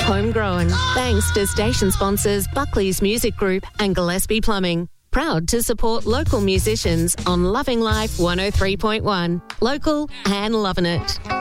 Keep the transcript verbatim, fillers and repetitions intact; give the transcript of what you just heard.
Homegrown, thanks to station sponsors Buckley's Music Group and Gillespie Plumbing. Proud to support local musicians on Loving Life one oh three point one. Local and loving it.